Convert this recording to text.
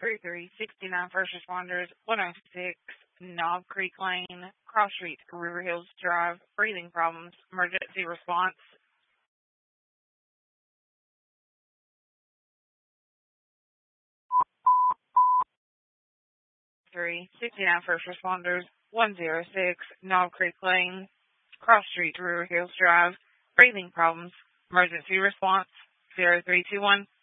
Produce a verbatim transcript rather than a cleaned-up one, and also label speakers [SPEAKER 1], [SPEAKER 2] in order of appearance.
[SPEAKER 1] three sixty-nine First Responders, one oh six Knob Creek Lane, Cross Street, River Hills Drive, breathing problems, emergency response. three sixty-nine First Responders, one oh six Knob Creek Lane, Cross Street, River Hills Drive, breathing problems, emergency response. zero three two one